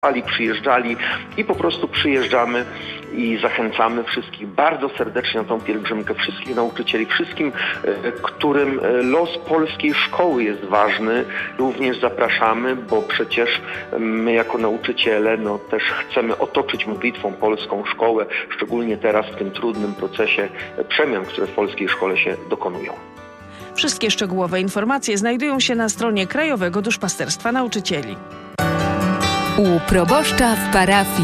przyjeżdżali i po prostu przyjeżdżamy i zachęcamy wszystkich bardzo serdecznie na tą pielgrzymkę, wszystkich nauczycieli, wszystkim, którym los polskiej szkoły jest ważny, również zapraszamy, bo przecież my jako nauczyciele też chcemy otoczyć modlitwą polską szkołę, szczególnie teraz w tym trudnym procesie przemian, które w polskiej szkole się dokonują. Wszystkie szczegółowe informacje znajdują się na stronie Krajowego Duszpasterstwa Nauczycieli. U proboszcza w parafii.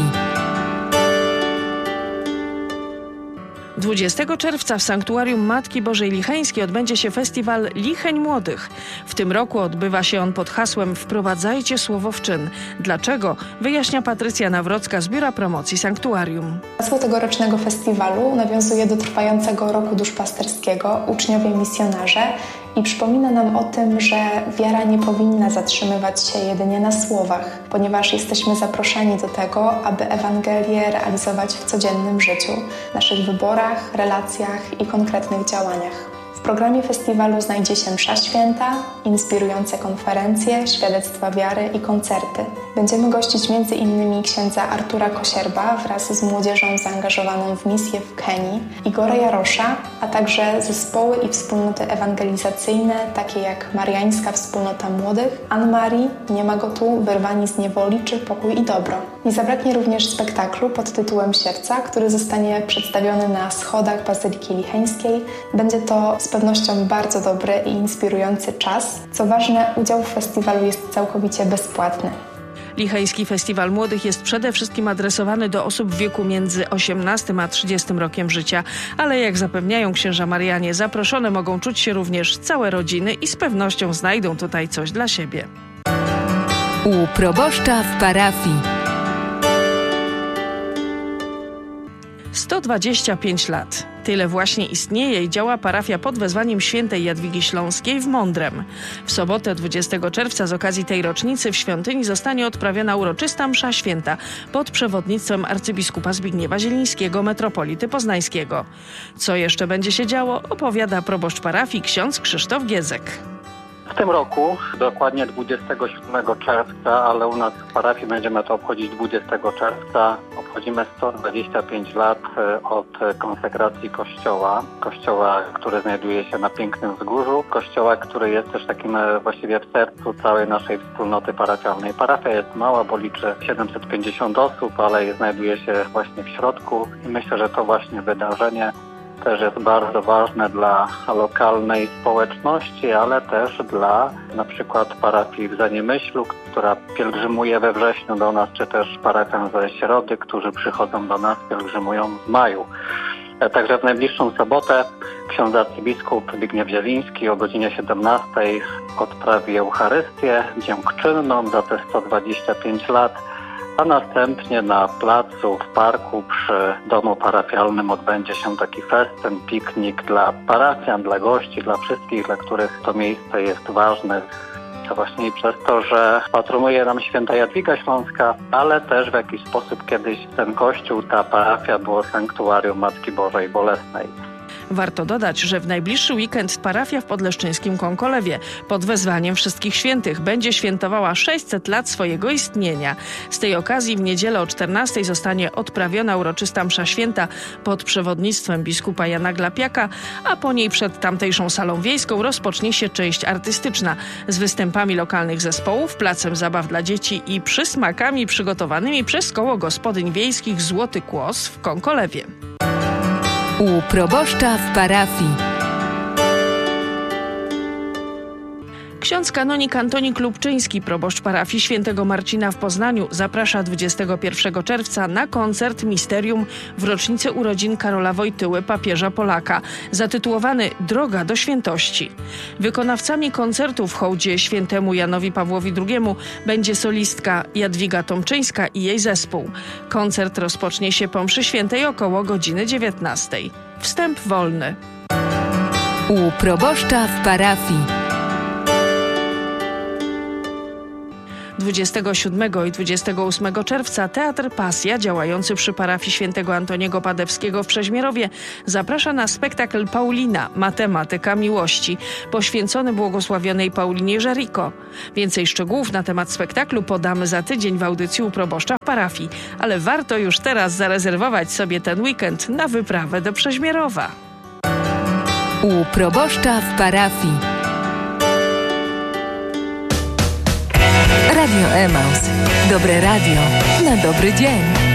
20 czerwca w Sanktuarium Matki Bożej Licheńskiej odbędzie się festiwal Licheń Młodych. W tym roku odbywa się on pod hasłem Wprowadzajcie słowo w czyn. Dlaczego? Wyjaśnia Patrycja Nawrocka z Biura Promocji Sanktuarium. Hasło tegorocznego festiwalu nawiązuje do trwającego roku duszpasterskiego Uczniowie Misjonarze i przypomina nam o tym, że wiara nie powinna zatrzymywać się jedynie na słowach, ponieważ jesteśmy zaproszeni do tego, aby Ewangelię realizować w codziennym życiu, naszych wyborach, relacjach i konkretnych działaniach. W programie festiwalu znajdzie się msza święta, inspirujące konferencje, świadectwa wiary i koncerty. Będziemy gościć m.in. księdza Artura Kosierba wraz z młodzieżą zaangażowaną w misję w Kenii, Igora Jarosza, a także zespoły i wspólnoty ewangelizacyjne, takie jak Mariańska Wspólnota Młodych, Ann Marii, Nie ma go tu, Wyrwani z niewoli czy Pokój i dobro. Nie zabraknie również spektaklu pod tytułem Sierca, który zostanie przedstawiony na schodach Bazyliki Licheńskiej. Będzie to z pewnością bardzo dobry i inspirujący czas. Co ważne, udział w festiwalu jest całkowicie bezpłatny. Licheński Festiwal Młodych jest przede wszystkim adresowany do osób w wieku między 18 a 30 rokiem życia, ale jak zapewniają księża Marianie, zaproszone mogą czuć się również całe rodziny i z pewnością znajdą tutaj coś dla siebie. U proboszcza w parafii. 125 lat. Tyle właśnie istnieje i działa parafia pod wezwaniem świętej Jadwigi Śląskiej w Mądrem. W sobotę 20 czerwca z okazji tej rocznicy w świątyni zostanie odprawiona uroczysta msza święta pod przewodnictwem arcybiskupa Zbigniewa Zielińskiego, metropolity poznańskiego. Co jeszcze będzie się działo, opowiada proboszcz parafii ksiądz Krzysztof Giezek. W tym roku, dokładnie 27 czerwca, ale u nas w parafii będziemy to obchodzić 20 czerwca, obchodzimy 125 lat od konsekracji kościoła, który znajduje się na pięknym wzgórzu, kościoła, który jest też takim właściwie w sercu całej naszej wspólnoty parafialnej. Parafia jest mała, bo liczy 750 osób, ale znajduje się właśnie w środku i myślę, że to właśnie wydarzenie też jest bardzo ważne dla lokalnej społeczności, ale też dla na przykład parafii w Zaniemyślu, która pielgrzymuje we wrześniu do nas, czy też parafian ze Środy, którzy przychodzą do nas, pielgrzymują w maju. Także w najbliższą sobotę ksiądz arcybiskup Zbigniew Zieliński o godzinie 17 odprawi Eucharystię dziękczynną za te 125 lat, a następnie na placu, w parku przy domu parafialnym odbędzie się taki festyn, piknik dla parafian, dla gości, dla wszystkich, dla których to miejsce jest ważne. To właśnie i przez to, że patronuje nam święta Jadwiga Śląska, ale też w jakiś sposób kiedyś ten kościół, ta parafia było sanktuarium Matki Bożej Bolesnej. Warto dodać, że w najbliższy weekend parafia w podleszczyńskim Konkolewie pod wezwaniem Wszystkich Świętych będzie świętowała 600 lat swojego istnienia. Z tej okazji w niedzielę o 14 zostanie odprawiona uroczysta msza święta pod przewodnictwem biskupa Jana Glapiaka, a po niej przed tamtejszą salą wiejską rozpocznie się część artystyczna z występami lokalnych zespołów, placem zabaw dla dzieci i przysmakami przygotowanymi przez Koło Gospodyń Wiejskich Złoty Kłos w Konkolewie. U proboszcza w parafii. Ksiądz kanonik Antoni Klubczyński, proboszcz parafii świętego Marcina w Poznaniu, zaprasza 21 czerwca na koncert Misterium w rocznicę urodzin Karola Wojtyły, papieża Polaka, zatytułowany Droga do świętości. Wykonawcami koncertu w hołdzie świętemu Janowi Pawłowi II będzie solistka Jadwiga Tomczyńska i jej zespół. Koncert rozpocznie się po mszy świętej około godziny 19. Wstęp wolny. U proboszcza w parafii. 27 i 28 czerwca Teatr Pasja, działający przy parafii świętego Antoniego Padewskiego w Przeźmierowie, zaprasza na spektakl Paulina, matematyka miłości, poświęcony błogosławionej Paulinie Żeriko. Więcej szczegółów na temat spektaklu podamy za tydzień w audycji u proboszcza w parafii, ale warto już teraz zarezerwować sobie ten weekend na wyprawę do Przeźmierowa. U proboszcza w parafii. Radio Emaus. Dobre radio na dobry dzień.